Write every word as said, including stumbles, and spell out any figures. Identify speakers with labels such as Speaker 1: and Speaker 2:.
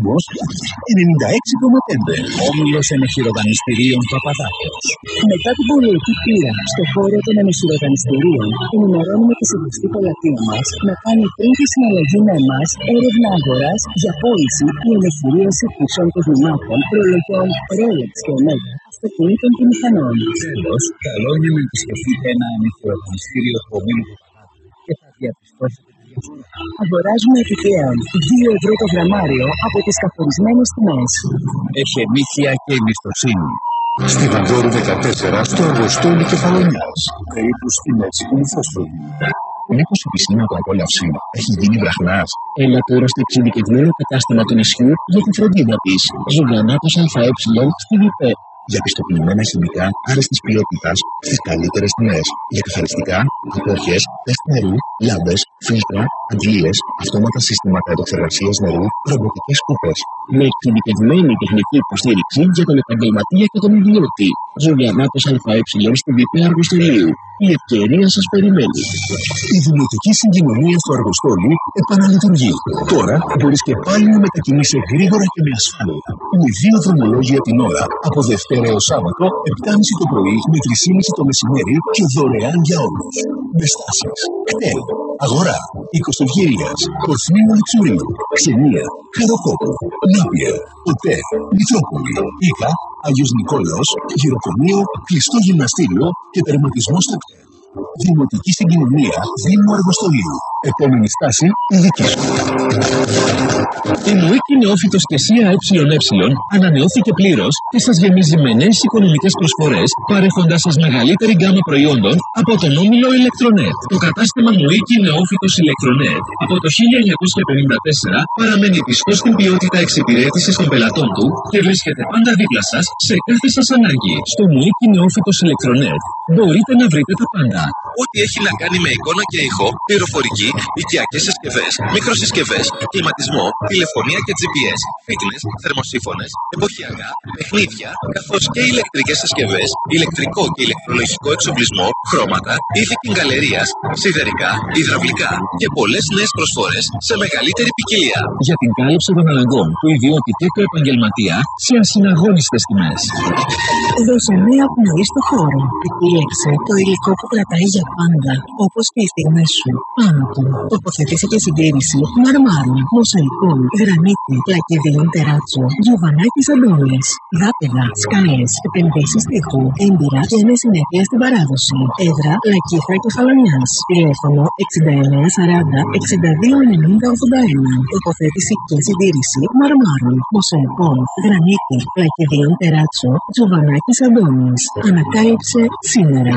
Speaker 1: Κόσμος ενενήντα έξι κόμμα πέντε. Όμιλος Ενεχειροδανιστηρίων Παπαδάκος.
Speaker 2: Μετά την πολυετή πείρα στο χώρο των ενεχειροδανιστηρίων, ενημερώνουμε τη συλλογιστή πελατεία μας να κάνει πριν τη συναλλαγή με εμάς έρευνα αγοράς για πώληση ή ενεχειρίαση χρυσών κοσμημάτων, προλογιών Rolex και Omega, αυτοκινήτων και μηχανών.
Speaker 1: Τέλος, καλό είναι να επισκεφτείτε ένα ενεχειροδανιστήριο του ομίλου Παπαδάκου και θα διαπιστώσετε.
Speaker 2: Αγοράζουμε επιπλέον δύο ευρώ το γραμμάριο από τις καθορισμένες τιμές.
Speaker 1: Εχεμήθεια και εμπιστοσύνη. Στη Βαγγόρου δεκατέσσερα, στο Αργοστόλι Κεφαλονιάς, περίπου στη μέση του Μυθόστολου. Μήπως η πισίνα του απόλαυση έχει γίνει βραχνάς?
Speaker 3: Έλα τώρα στο εξειδικευμένο κατάστημα του νησιού για τη φροντίδα της. Ζωγανάτος ΑΕ στη ΒΙΠΕ.
Speaker 1: Για πιστοποιημένα χημικά άρεστης ποιότητας στις καλύτερες τιμές. Για καθαριστικά, απόχες, τεστ νερού, λάμπες, φίλτρα, αντλίες, αυτόματα συστήματα επεξεργασίας νερού, ρομποτικές σκούπες.
Speaker 3: Με εξειδικευμένη τεχνική υποστήριξη για τον επαγγελματία και τον ιδιώτη. Ζωγανάτος ΑΕ στη ΒΙΠΕ Αργοστολίου. Η ευκαιρία σας περιμένει.
Speaker 1: Η δημοτική συγκοινωνία στο Αργοστόλι επαναλειτουργεί. Τώρα μπορείς και πάλι να μετακινείσαι γρήγορα και με ασφάλεια. Με δύο δρομολόγια την ώρα από Δευτέρα έως Σάββατο, επτά και μισή το πρωί με τρεις και μισή το μεσημέρι και δωρεάν για όλους. Με στάσεις, κτέλ, αγορά, Οικοστουγγύριας, Κορθμίνου Λεξουρίου, Ξενία, Χαροκόπο, Νάπιερ, Ποτέ, Μητρόπολη, Ίκα, Άγιος Νικόλαος, Γυροκομείο, κλειστό γυμναστήριο και τερματισμό στο κτέλ. Δημοτική συγκοινωνία Δήμου Αργοστολίου. Επόμενη στάση, η δική σου.
Speaker 3: Η Μουίκη Νεόφυτος και ΣΥΑ ΕΕ ανανεώθηκε πλήρως και σας γεμίζει με νέες οικονομικές προσφορές, παρέχοντας σας μεγαλύτερη γκάμα προϊόντων από τον όμιλο Ηλεκτρονέτ. Το κατάστημα Μουίκη Νεόφυτος Ηλεκτρονέτ από το χίλια εννιακόσια πενήντα τέσσερα παραμένει πιστός στην ποιότητα εξυπηρέτησης των πελατών του και βρίσκεται πάντα δίπλα σας σε κάθε σας ανάγκη. Στο Μουίκη Νεόφυτος Ηλεκτρονέτ μπορείτε να βρείτε τα πάντα.
Speaker 4: Ό,τι έχει να κάνει με εικόνα και ήχο, πληροφορική, οικιακές συσκευές, μικροσυσκευές, κλιματισμό, τηλεφωνία και τζι πι ες, fitness, θερμοσύφωνες, εποχιακά, παιχνίδια, καθώς και ηλεκτρικές συσκευές, ηλεκτρικό και ηλεκτρολογικό εξοπλισμό, χρώματα, είδη γκαλερίας, σιδερικά, υδραυλικά και πολλές νέες προσφορές σε μεγαλύτερη ποικιλία.
Speaker 3: Για την κάλυψη των αναγκών του ιδιώτη και του επαγγελματία σε ασυναγώνιστες τιμές.
Speaker 2: Δώσε μία πνοή στο χώρο. Επίλεξε το υλικό που κρατάει για πάντα, όπως και οι στιγμές σου. Πάνω του, τοποθέτηση και συντήρηση μαρμάρων, μοσαϊκών, γρανίτη, λακεδίων τεράτσο, Γιωβανάκης Αντώνης, δάπεδα, σκάλες, επενδύσεις τείχου, έμπειρα και είναι συνέπεια στην παράδοση. Έδρα Λακίθρα Κεφαλονιάς. Τηλέφωνο εξήντα εννέα σαράντα εξήντα δύο ενενήντα ογδόντα ένα. Τοποθέτηση και συντήρηση μαρμάρων, μοσαϊκών, γρανίτη, λακεδίων τεράτσο, Γιωβανάκης Αντώνης. Ανακάλυψε σήμερα.